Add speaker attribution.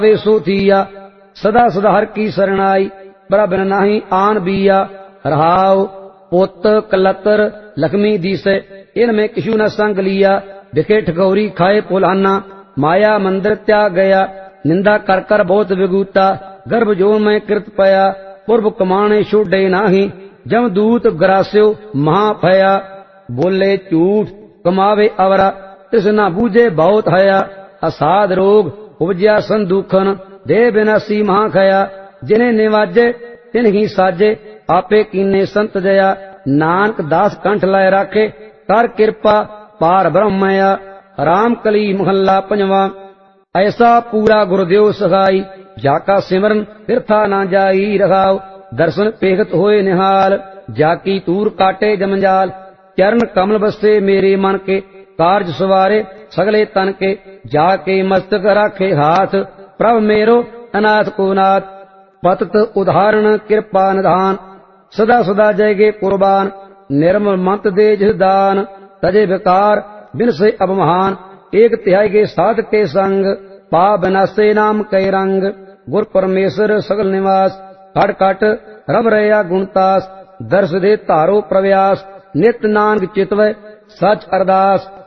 Speaker 1: वे सो थीया। सदा सदा हर की शरणाई, बराबर नाही आन बिया। रहाव पुत कलतर लक्ष्मी दिसे, इनमें किशु न संग लिया। बिखे ठकौरी खाए पुलाना, माया मंदिर त्याग गया। निंदा कर कर बहुत विगूता, गर्भ जो में कृत पया। पूर्व कमाने छोड़े नाही, जम दूत ग्रास्यो महाभया। बोले झूठ कमावे अवरा, तृष्णा बूझे बहुत हया। असाध रोग उपज्या संदुखन, देह विनाशी महाखया। जिन्हें निवाजे तिन ही साजे, आपे कीने संत जया। नानक दास कंठ लाए राखे, कर कृपा पार ब्रह्मया। राम कली महला पंजवा। ऐसा पूरा गुरुदेव सगाई, जाका सिमरन तीर्था ना जाई रखाओ। दर्शन पेखत होए निहाल, जाकी तूर काटे जमजाल। चरण कमल बसे मेरे मन के, कार्य सवारे सगले तन के। जाके मस्तक राखे हाथ, प्रभ मेरो अनाथ को नाथ। पतत उदाहरण कृपा निधान, सदा सदा जयगे कुर्बान। निर्मल मंत दे जिस दान, तजे विकार बिन से अपमान। एक तिहाई के साध के संग, पा बिनासे नाम कई रंग। गुर परमेश्वर सगल निवास, कट कट रब रया गुणतास। दर्श दे तारो प्रव्यास, नित नानक चितवै सच अरदास।